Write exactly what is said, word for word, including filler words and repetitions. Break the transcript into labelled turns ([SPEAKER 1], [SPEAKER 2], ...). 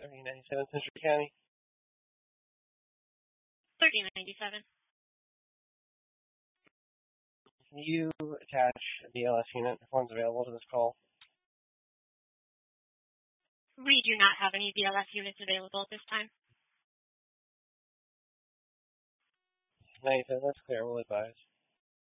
[SPEAKER 1] thirty ninety-seven Central County.
[SPEAKER 2] thirty ninety-seven.
[SPEAKER 1] Can you attach a B L S unit if one's available to this call?
[SPEAKER 2] We do not have any B L S units available at this time.
[SPEAKER 1] ninety-seven, that's clear. We'll advise.